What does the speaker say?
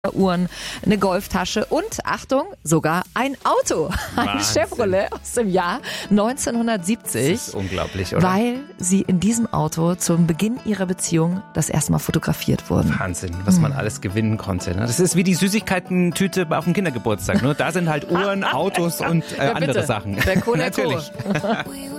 Uhren, eine Golftasche und, Achtung, sogar ein Auto. Ein Wahnsinn. Chevrolet aus dem Jahr 1970. Das ist unglaublich, oder? Weil sie in diesem Auto zum Beginn ihrer Beziehung das erste Mal fotografiert wurden. Wahnsinn, was man alles gewinnen konnte. Das ist wie die Süßigkeiten-Tüte auf dem Kindergeburtstag. Nur da sind halt Uhren, Autos und andere bitte. Sachen. Der Kohle Natürlich.